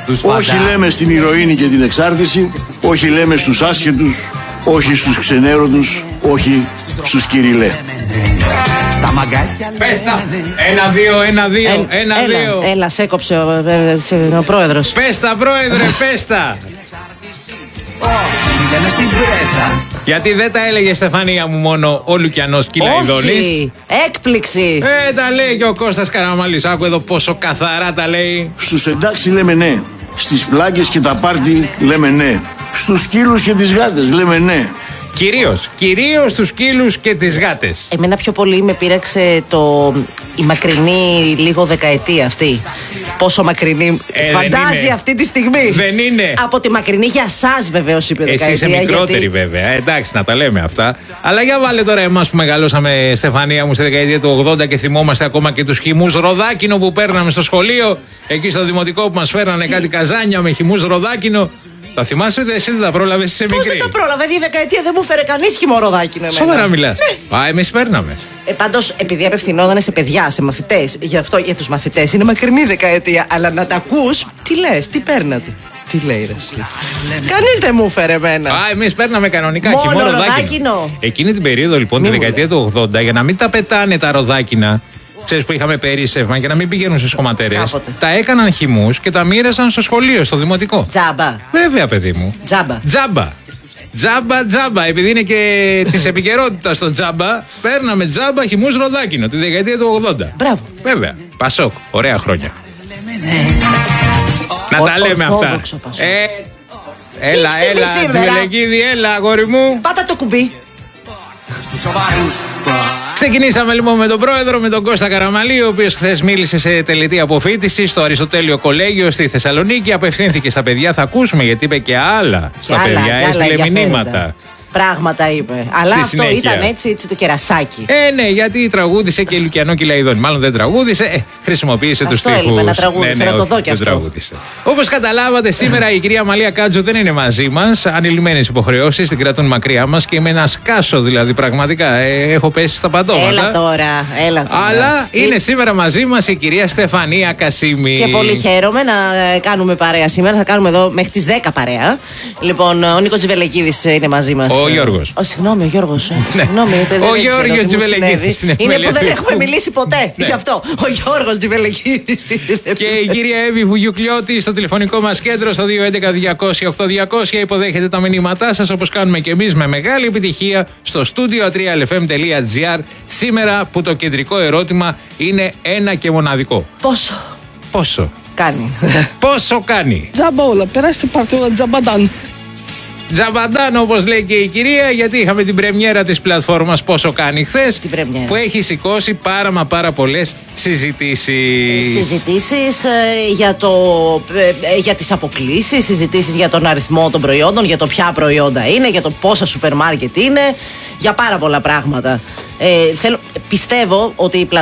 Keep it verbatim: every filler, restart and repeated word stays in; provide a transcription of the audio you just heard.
Όχι λέμε στην ηρωίνη και την εξάρτηση, όχι λέμε στους άσχετους, όχι στους ξενέρωτους, όχι στους κυριλέ. Πες τα! Ένα, δύο, ένα, δύο, Ε, ένα, έλα, δύο. Έλα, σε έκοψε ο, ε, ε, ο πρόεδρος. Πες τα, πρόεδρε, πες τα! Γιατί δεν τα έλεγε, Στεφανία μου, μόνο ο Λουκιανός Κυλαϊδόνης? Όχι, έκπληξη. Ε, τα λέει και ο Κώστας Καραμαλής. Άκου εδώ πόσο καθαρά τα λέει. Στους εντάξει λέμε ναι. Στις πλάκες και τα πάρτι λέμε ναι. Στους σκύλους και τις γάτες λέμε ναι. Κυρίως, κυρίως τους σκύλους και τις γάτες. Εμένα πιο πολύ με πείραξε το, η μακρινή λίγο δεκαετία αυτή. Πόσο μακρινή Ε, φαντάζει είναι. αυτή τη στιγμή. Δεν είναι. Από τη μακρινή για σας βεβαίως είπε Εσύ δεκαετία. είσαι μικρότερη γιατί... βέβαια, ε, εντάξει να τα λέμε αυτά. Αλλά για βάλε τώρα εμάς που μεγαλώσαμε, Στεφανία μου, στη δεκαετία του ογδόντα και θυμόμαστε ακόμα και τους χυμούς ροδάκινο που παίρναμε στο σχολείο. Εκεί στο δημοτικό που μας φέρνανε κάτι καζάνια με χυμούς ροδάκινο. Τα θυμάσαι, εσύ δεν τα πρόλαβες, είσαι Πώς μικρή. δεν τα πρόλαβε, η δεκαετία δεν μου φέρε κανείς χυμωροδάκινο εμένα. Σοβαρά μιλάς? Ναι. Α, εμείς παίρναμε. Ε, πάντως, επειδή απευθυνόταν σε παιδιά, σε μαθητές, γι' αυτό για τους μαθητές είναι μακρινή δεκαετία. Αλλά να τα ακούς, τι λες, τι παίρνατε. Τι λέει ρε εσύ. Κανείς δεν μου έφερε εμένα. Α, εμείς παίρναμε κανονικά Μόνο χυμό ροδάκινο. ροδάκινο. Εκείνη την περίοδο λοιπόν, Μη τη μου δεκαετία του ογδόντα, για να μην τα πετάνε τα ροδάκινα, ξέρεις που είχαμε περίσσευμα και να μην πηγαίνουν στις χωματερές, Κάποτε. τα έκαναν χυμούς και τα μοίραζαν στο σχολείο, στο δημοτικό. Τζάμπα. Βέβαια, παιδί μου. Τζάμπα. Τζάμπα. Τζάμπα, τζάμπα. Επειδή είναι και τη επικαιρότητα το τζάμπα, παίρναμε τζάμπα χυμούς ροδάκινο τη δεκαετία του ογδόντα. Μπράβο. Βέβαια. Πασόκ. Ωραία χρόνια. Να Ο- τα λέμε αυτά. ορθόδοξο Πασόκ. Ε, έλα, Τι έλα, συμβεί σήμερα? Τζιβελεκίδη, έλα, αγόρι μου. Πάτα το κουμπί. Ξεκινήσαμε λοιπόν με τον πρόεδρο, με τον Κώστα Καραμαλή, ο οποίος χθες μίλησε σε τελετή αποφοίτηση στο Αριστοτέλειο Κολέγιο στη Θεσσαλονίκη. Απευθύνθηκε στα παιδιά, θα ακούσουμε γιατί είπε και άλλα στα Και άλλα, παιδιά, και άλλα έστειλε ενδιαφέροντα. μηνύματα. Πράγματα είπε. Αλλά Στη αυτό συνέχεια. ήταν έτσι, έτσι το κερασάκι. Ε, ναι, γιατί τραγούδισε και Λουκιανό Κυλαϊδόνη. Μάλλον δεν τραγούδισε, ε, χρησιμοποίησε τους Αυτό στίχους. έλειπε, να τραγούδισε, να το όχι, δω κι δεν αυτό. τραγούδισε. Όπως καταλάβατε, σήμερα η κυρία Μαλία Κάτζου δεν είναι μαζί μας. Ανηλυμένες υποχρεώσεις, την κρατούν μακριά μας και με ένα σκάσο δηλαδή πραγματικά. Ε, έχω πέσει στα πατώματα. Έλα τώρα, έλα τώρα. Αλλά Ε, είναι σήμερα μαζί μας η κυρία Στεφανία Κασίμη. Και πολύ χαίρομαι να ε, κάνουμε παρέα σήμερα. Θα κάνουμε εδώ μέχρι τις δέκα παρέα. Λοιπόν, ο Νίκος Τζιβελεκίδης είναι μαζί μας. Ο Γιώργος. Ο, συγγνώμη, ο Γιώργος. ε, Ναι. Συγγνώμη, παιδί, Ο δεν ξέρω Γιώργος τι μου Τζιβελεκίδης συνέβη. στην Είναι επιμέλεια που δεν του. έχουμε μιλήσει ποτέ. Ναι. Γι' αυτό. Ο Γιώργος Τζιβελεκίδης. Και η κυρία Εύη Βουγιουκλιώτη στο τηλεφωνικό μας κέντρο στο δύο έντεκα διακόσια οκτώ διακόσια υποδέχεται τα μηνύματά σας όπως κάνουμε και εμείς με μεγάλη επιτυχία στο studio τρία ελ εφ εμ τελεία τζι άρ σήμερα που το κεντρικό ερώτημα είναι ένα και μοναδικό. Πόσο Πόσο? κάνει. Πόσο κάνει? Τζαμπόλα, περάστε πάρτε όλα τζαμπαντάν. Τζαμπαντάν όπως λέει και η κυρία, γιατί είχαμε την πρεμιέρα της πλατφόρμας Πόσο κάνει χθες, Την πρεμιέρα. που έχει σηκώσει πάρα μα πάρα πολλές συζητήσεις. Συζητήσεις ε, για, το, ε, ε, για τις αποκλήσεις, συζητήσεις για τον αριθμό των προϊόντων, για το ποια προϊόντα είναι, για το πόσα σούπερ μάρκετ είναι, για πάρα πολλά πράγματα. Ε, θέλω, πιστεύω ότι η πλατφόρμα